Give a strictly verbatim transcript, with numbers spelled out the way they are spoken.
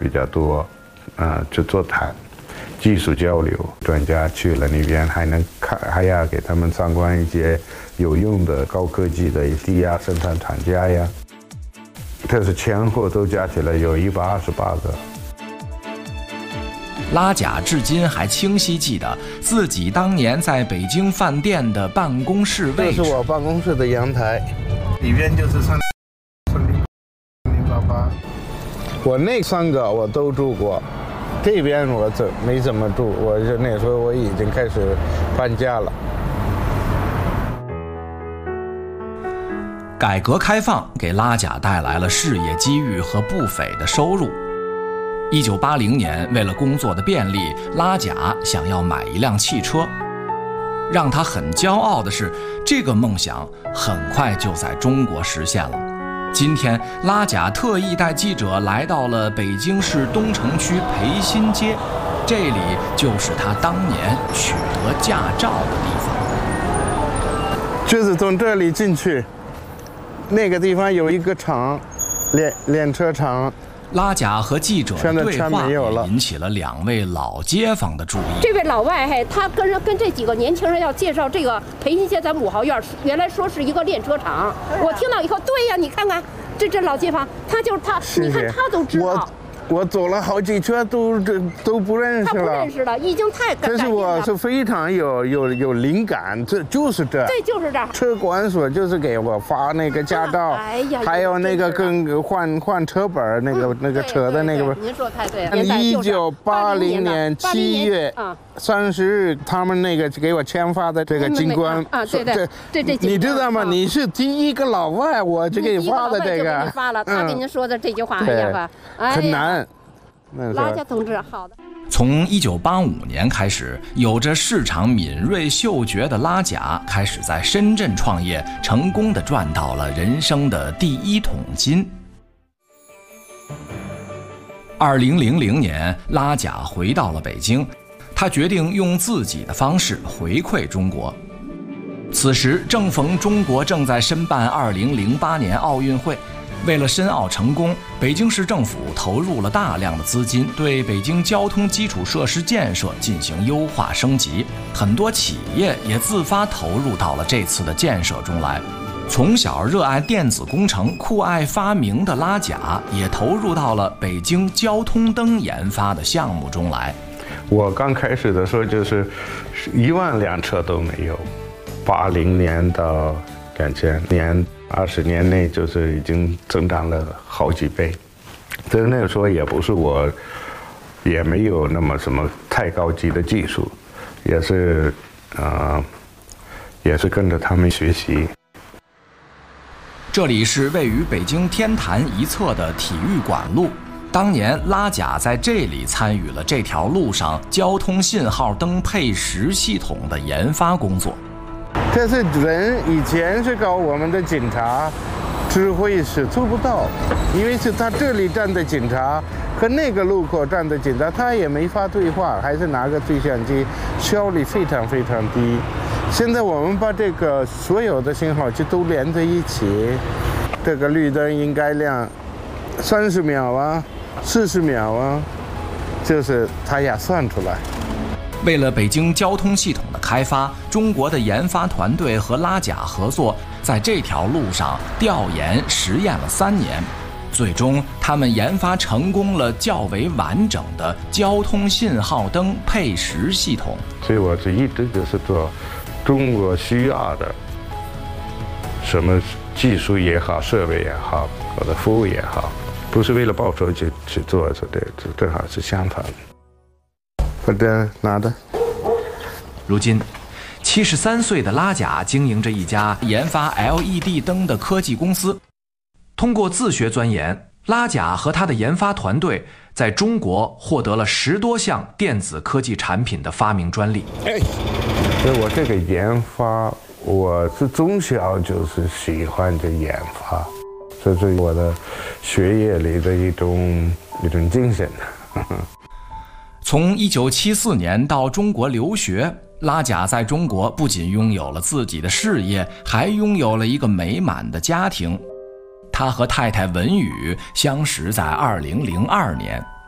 比较多，呃，去座谈。技术交流，专家去了那边还能看，还要给他们参观一些有用的高科技的低压生产厂家呀。这是前后都加起来有一百二十八个。 拉贾至今还清晰记得自己当年在北京饭店的办公室位置。 这是我办公室的阳台，里边就是三零八八。我那三个我都住过。这边我怎没怎么住，我是那时候我已经开始搬家了。 改革开放给拉贾带来了事业机遇和不菲的收入。一九八零年，为了工作的便利，拉贾想要买一辆汽车。让他很骄傲的是，这个梦想很快就在中国实现了。今天，拉贾特意带记者来到了北京市东城区培新街，这里就是他当年取得驾照的地方。 就是从这里进去，那个地方有一个厂，练练车厂。 拉贾和记者的对话引起了两位老街坊的注意。 这位老外嘿，他跟跟这几个年轻人要介绍这个培新街咱们五号院，原来说是一个练车厂。我听到以后，对呀，你看看这这老街坊，他就是他， 谢谢你看他都知道。 我走了好几圈都这都不认识了， 他不认识了，已经太感。 这是我是非常有有有灵感，这就是这， 对，就是这。 车管所就是给我发那个驾照， 哎呀， 还有那个跟换换车本那个那个车的那个。 您说太对了。 一九八零年七月三十日，他们那个给我签发的这个军官啊，对对，这这你知道吗？你是第一个老外，我就给发的这个。 发了，他给您说的这句话，哎呀吧， 很难。 拉贾同志，好的。 从一九八五年开始，有着市场敏锐嗅觉的拉贾开始在深圳创业，成功地赚到了人生的第一桶金。二零零零年，拉贾回到了北京，他决定用自己的方式回馈中国。此时正逢中国正在申办二零零八年奥运会。为了申奥成功，北京市政府投入了大量的资金，对北京交通基础设施建设进行优化升级。很多企业也自发投入到了这次的建设中来。从小热爱电子工程、酷爱发明的拉贾，也投入到了北京交通灯研发的项目中来。 我刚开始的时候就是一万辆车都没有，八零年到两千年。二十年内就是已经增长了好几倍，但是那个时候也不是我，也没有那么什么太高级的技术，也是，呃，也是跟着他们学习。 这里是位于北京天坛一侧的体育馆路，当年拉贾在这里参与了这条路上交通信号灯配时系统的研发工作。 这是人以前是搞我们的警察，指挥是做不到，因为是他这里站的警察和那个路口站的警察，他也没法对话，还是拿个对讲机，效率非常非常低。现在我们把这个所有的信号机都连在一起，这个绿灯应该亮三十秒啊，四十秒啊，就是他也算出来。 为了北京交通系统的开发，中国的研发团队和拉贾合作，在这条路上调研实验了三年，最终他们研发成功了较为完整的交通信号灯配时系统。 所以我是一直就是做中国需要的，什么技术也好，设备也好，或者服务也好，不是为了报酬去去做，这对，这正好是相反的。好的，拿的。 如今，七十三岁的拉贾经营着一家研发 L E D 灯的科技公司。通过自学钻研，拉贾和他的研发团队在中国获得了十多项电子科技产品的发明专利。 哎，所以我这个研发，我是从小就是喜欢这研发，这是我的学业里的一种一种精神。 从一九七四年到中国留学，拉贾在中国不仅拥有了自己的事业，还拥有了一个美满的家庭。他和太太文宇相识在二零零二年，